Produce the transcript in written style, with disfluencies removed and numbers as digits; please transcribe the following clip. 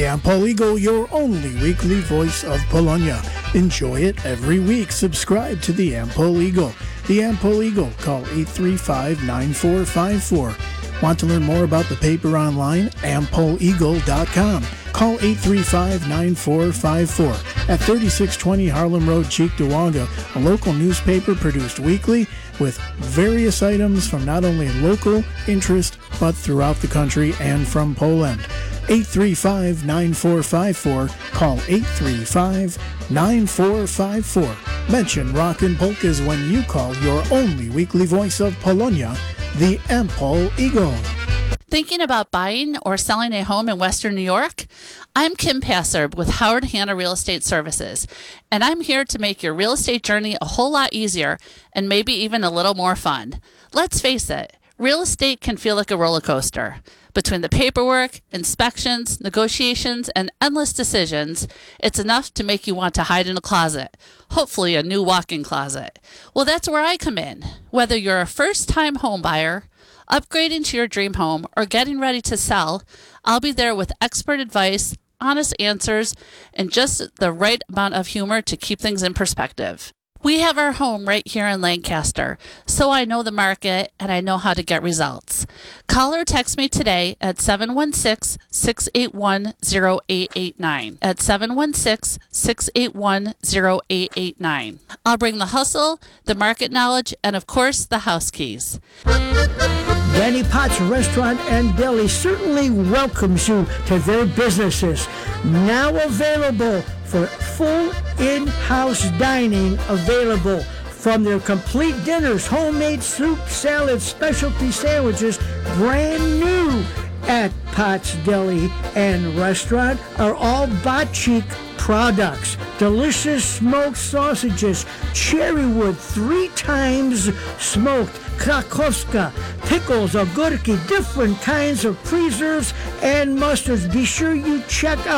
Ampol Eagle, your only weekly voice of Polonia. Enjoy it every week. Subscribe to the Ampol Eagle. The Ampol Eagle. Call 835-9454. Want to learn more about the paper online? AmpoliEagle.com. Call 835-9454. At 3620 Harlem Road, Cheektowaga, a local newspaper produced weekly with various items from not only local interest, but throughout the country and from Poland. 835-9454. Call 835-9454. Mention Rockin' Polkas when you call your only weekly voice of Polonia, the Ampol Eagle. Thinking about buying or selling a home in Western New York? I'm Kim Passer with Howard Hanna Real Estate Services, and I'm here to make your real estate journey a whole lot easier and maybe even a little more fun. Let's face it, real estate can feel like a roller coaster. Between the paperwork, inspections, negotiations, and endless decisions, it's enough to make you want to hide in a closet, hopefully a new walk-in closet. Well, that's where I come in. Whether you're a first-time home buyer, upgrading to your dream home, or getting ready to sell, I'll be there with expert advice, honest answers, and just the right amount of humor to keep things in perspective. We have our home right here in Lancaster, so I know the market and I know how to get results. Call or text me today at 716-681-0889. At 716-681-0889. I'll bring the hustle, the market knowledge, and of course, the house keys. Danny Potts Restaurant and Deli certainly welcomes you to their businesses. Now available for full in-house dining available. From their complete dinners, homemade soup, salads, specialty sandwiches, brand new at Potts Deli and Restaurant are all Bachik products. Delicious smoked sausages, cherrywood 3 times smoked, Krakowska, pickles, ogórki, different kinds of preserves and mustards. Be sure you check out